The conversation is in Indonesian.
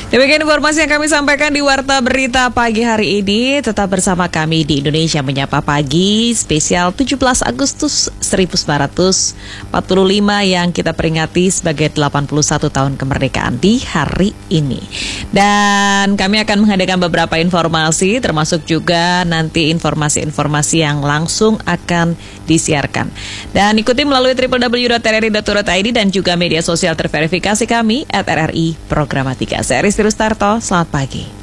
Demikian informasi yang kami sampaikan di Warta Berita pagi hari ini. Tetap bersama kami di Indonesia Menyapa Pagi spesial 17 Agustus 1945 yang kita peringati sebagai 81 tahun kemerdekaan di hari ini. Dan kami akan menghadirkan beberapa informasi termasuk juga nanti informasi-informasi yang langsung akan disiarkan. Dan ikuti melalui www.rri.co.id dan juga media sosial terverifikasi kami @RRI Programatika. Saya Rizky Rustarto, selamat pagi.